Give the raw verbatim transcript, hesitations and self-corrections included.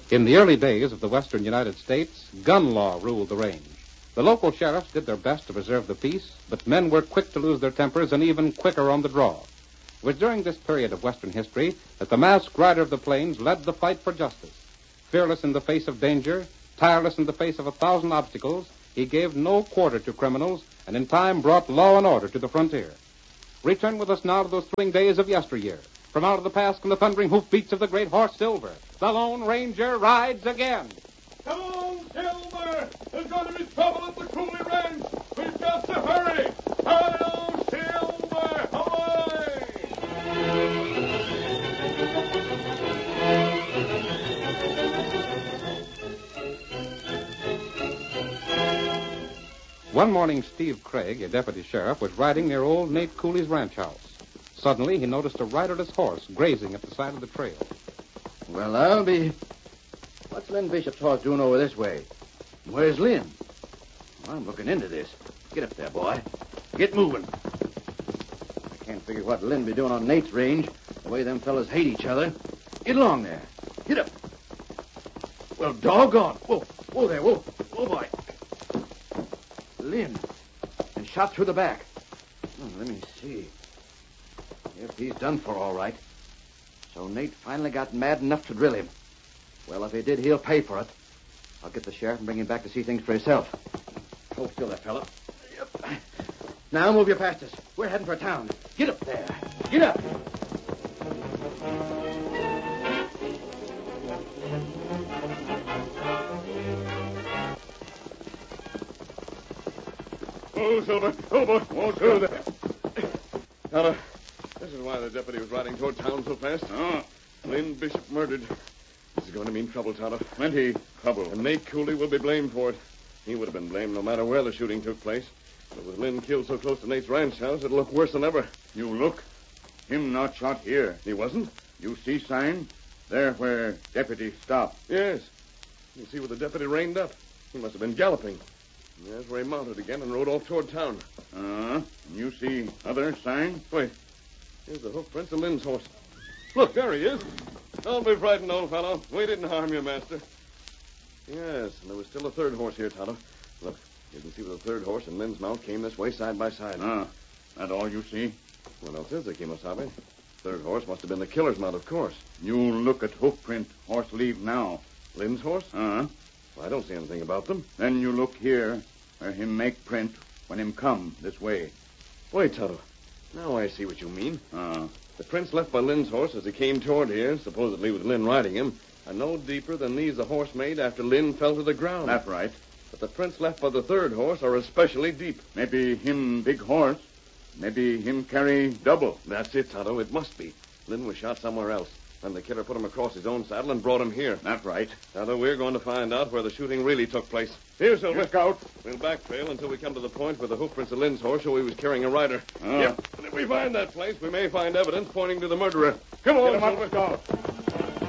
In the early days of the western United States, gun law ruled the range. The local sheriffs did their best to preserve the peace, but men were quick to lose their tempers and even quicker on the draw. It was during this period of Western history that the masked rider of the plains led the fight for justice. Fearless in the face of danger, tireless in the face of a thousand obstacles, he gave no quarter to criminals and in time brought law and order to the frontier. Return with us now to those thrilling days of yesteryear. From out of the past come the thundering hoofbeats of the great horse Silver. The Lone Ranger rides again. Come on, Silver! There's going to be trouble at the Cooley Ranch. We've got to hurry. Hurry on, Silver! Away! One morning, Steve Craig, a deputy sheriff, was riding near old Nate Cooley's ranch house. Suddenly, he noticed a riderless horse grazing at the side of the trail. Well, I'll be... What's Lynn Bishop's horse doing over this way? Where's Lynn? Well, I'm looking into this. Get up there, boy. Get moving. I can't figure what Lynn be doing on Nate's range, the way them fellas hate each other. Get along there. Get up. Well, doggone. Whoa, whoa there, whoa. Whoa, boy. Lynn. And shot through the back. Oh, let me see. Yep, he's done for all right. So Nate finally got mad enough to drill him. Well, if he did, he'll pay for it. I'll get the sheriff and bring him back to see things for himself. Hold still there, fella. Yep. Now move you past us. We're heading for town. Get up there. Get up. Oh, Silver. Oh, boy. Oh, through there. Now, this is why the deputy was riding toward town so fast. Oh. Lynn Bishop murdered. This is going to mean trouble, Tonto. Plenty trouble. And Nate Cooley will be blamed for it. He would have been blamed no matter where the shooting took place. But with Lynn killed so close to Nate's ranch house, it'll look worse than ever. You look. Him not shot here. He wasn't? You see sign? There where deputy stopped. Yes. You see where the deputy reined up. He must have been galloping. There's where he mounted again and rode off toward town. Uh-huh. You see other sign? Wait. Here's the hoof prints of Lynn's horse. Look, there he is. Don't be frightened, old fellow. We didn't harm you, master. Yes, and there was still a third horse here, Tonto. Look, you can see where the third horse and Lynn's mount came this way side by side. Ah, that all you see? What else is there, Kimosabe? Third horse must have been the killer's mount, of course. You look at hoof print. Horse leave now. Lynn's horse? Uh-huh. Well, I don't see anything about them. Then you look here where him make print when him come this way. Wait, Tonto. Now I see what you mean. Uh-huh. The prints left by Lynn's horse as he came toward here, supposedly with Lynn riding him, are no deeper than these the horse made after Lynn fell to the ground. That's right. But the prints left by the third horse are especially deep. Maybe him big horse. Maybe him carry double. That's it, Tonto. It must be. Lynn was shot somewhere else. Then the killer put him across his own saddle and brought him here. That's right. Tonto, we're going to find out where the shooting really took place. Here, Silver. Look out. We'll backtrail until we come to the point where the hoof prints of Lynn's horse show he was carrying a rider. Oh. Yep. And if we find that place, we may find evidence pointing to the murderer. Come on, Get him up, Silver. Scout.